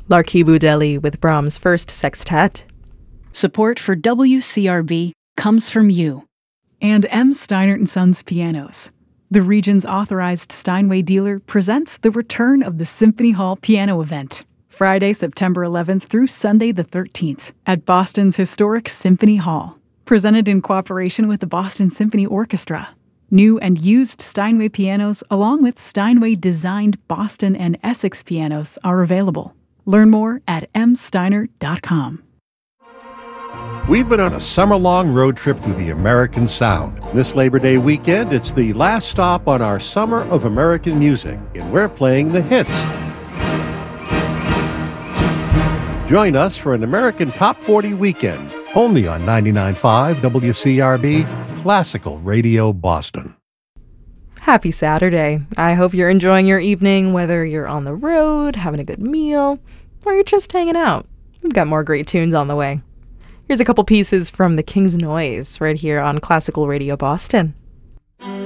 L'Archibu Deli with Brahms' First Sextet. Support for WCRB comes from you. And M. Steinert & Sons Pianos. The region's authorized Steinway dealer presents the return of the Symphony Hall Piano Event, Friday, September 11th through Sunday the 13th at Boston's historic Symphony Hall. Presented in cooperation with the Boston Symphony Orchestra. New and used Steinway pianos, along with Steinway-designed Boston and Essex pianos, are available. Learn more at msteiner.com. We've been on a summer-long road trip through the American Sound. This Labor Day weekend, it's the last stop on our Summer of American Music, and we're playing the hits. Join us for an American Top 40 weekend, only on 99.5 WCRB, Classical Radio Boston. Happy Saturday. I hope you're enjoying your evening, whether you're on the road, having a good meal, or you're just hanging out. We've got more great tunes on the way. Here's a couple pieces from the King's Noise right here on Classical Radio Boston.